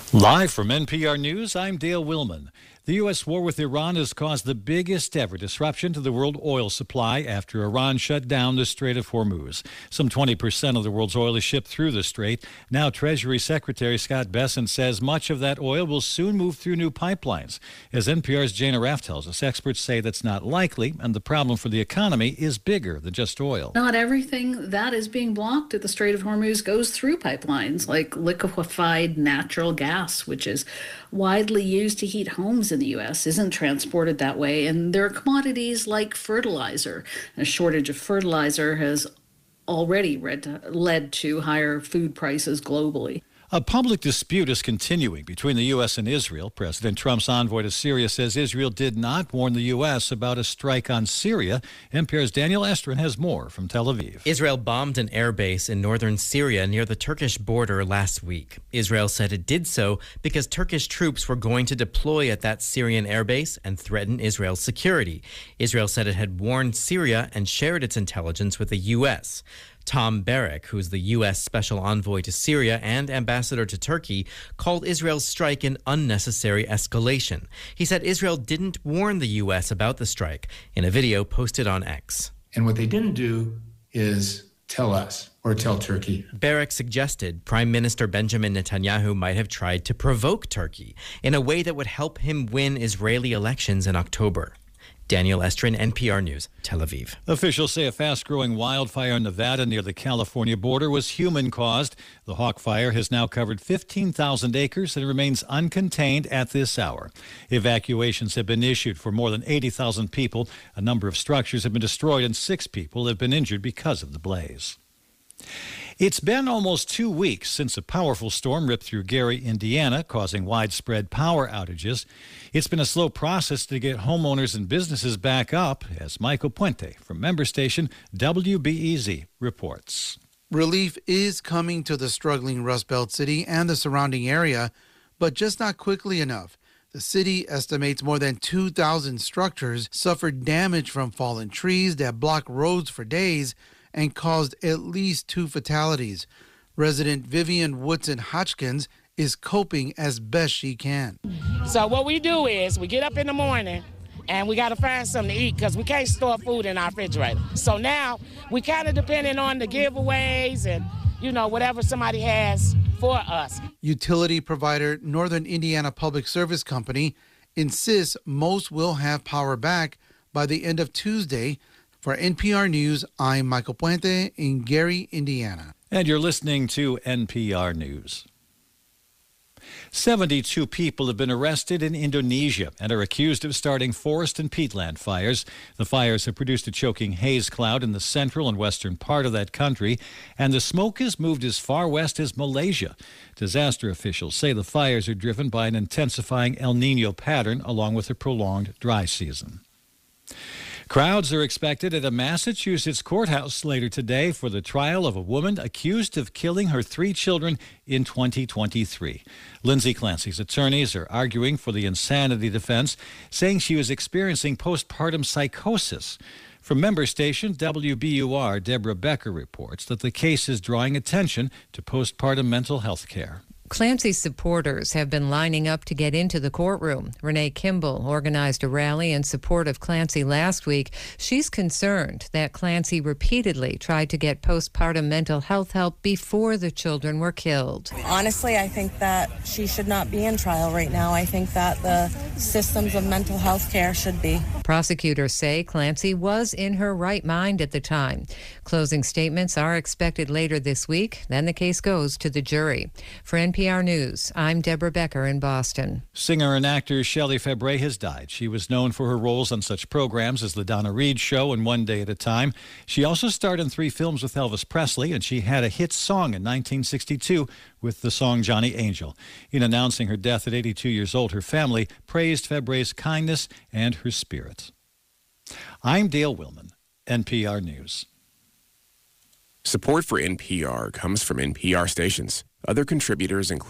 Live from NPR News, I'm Dale Willman. The U.S. war with Iran has caused the biggest ever disruption to the world oil supply after Iran shut down the Strait of Hormuz. Some 20% of the world's oil is shipped through the strait. Now, Treasury Secretary Scott Bessent says much of that oil will soon move through new pipelines. As NPR's Jana Raff tells us, experts say that's not likely, and the problem for the economy is bigger than just oil. Not everything that is being blocked at the Strait of Hormuz goes through pipelines, like liquefied natural gas, which is widely used to heat homes in the U.S., isn't transported that way. And there are commodities like fertilizer. A shortage of fertilizer has already led to higher food prices globally. A public dispute is continuing between the U.S. and Israel. President Trump's envoy to Syria says Israel did not warn the U.S. about a strike on Syria. NPR's Daniel Estrin has more from Tel Aviv. Israel bombed an airbase in northern Syria near the Turkish border last week. Israel said it did so because Turkish troops were going to deploy at that Syrian airbase and threaten Israel's security. Israel said it had warned Syria and shared its intelligence with the U.S. Tom Barrack, who's the U.S. Special Envoy to Syria and Ambassador to Turkey, called Israel's strike an unnecessary escalation. He said Israel didn't warn the U.S. about the strike in a video posted on X. And what they didn't do is tell us or tell Turkey. Barrack suggested Prime Minister Benjamin Netanyahu might have tried to provoke Turkey in a way that would help him win Israeli elections in October. Daniel Estrin, NPR News, Tel Aviv. Officials say a fast-growing wildfire in Nevada near the California border was human-caused. The Hawk Fire has now covered 15,000 acres and remains uncontained at this hour. Evacuations have been issued for more than 80,000 people. A number of structures have been destroyed and 6 people have been injured because of the blaze. It's been almost 2 weeks since a powerful storm ripped through Gary, Indiana, causing widespread power outages. It's been a slow process to get homeowners and businesses back up, as Michael Puente from member station WBEZ reports. Relief is coming to the struggling Rust Belt city and the surrounding area, but just not quickly enough. The city estimates more than 2,000 structures suffered damage from fallen trees that blocked roads for days and caused at least 2 fatalities. Resident Vivian Woodson-Hodgkins is coping as best she can. So what we do is we get up in the morning and we got to find something to eat because we can't store food in our refrigerator. So now we kind of depending on the giveaways and, whatever somebody has for us. Utility provider Northern Indiana Public Service Company insists most will have power back by the end of Tuesday. For NPR News, I'm Michael Puente in Gary, Indiana. And you're listening to NPR News. 72 people have been arrested in Indonesia and are accused of starting forest and peatland fires. The fires have produced a choking haze cloud in the central and western part of that country, and the smoke has moved as far west as Malaysia. Disaster officials say the fires are driven by an intensifying El Niño pattern along with a prolonged dry season. Crowds are expected at a Massachusetts courthouse later today for the trial of a woman accused of killing her 3 children in 2023. Lindsay Clancy's attorneys are arguing for the insanity defense, saying she was experiencing postpartum psychosis. From member station WBUR, Deborah Becker reports that the case is drawing attention to postpartum mental health care. Clancy's supporters have been lining up to get into the courtroom. Renee Kimball organized a rally in support of Clancy last week. She's concerned that Clancy repeatedly tried to get postpartum mental health help before the children were killed. Honestly, I think that she should not be in trial right now. I think that the systems of mental health care should be. Prosecutors say Clancy was in her right mind at the time. Closing statements are expected later this week. Then the case goes to the jury. For NPR News, I'm Deborah Becker in Boston. Singer and actor Shelley Fabre has died. She was known for her roles on such programs as The Donna Reed Show and One Day at a Time. She also starred in 3 films with Elvis Presley, and she had a hit song in 1962 with the song Johnny Angel. In announcing her death at 82 years old, her family praised Fabre's kindness and her spirit. I'm Dale Willman, NPR News. Support for NPR comes from NPR stations. Other contributors include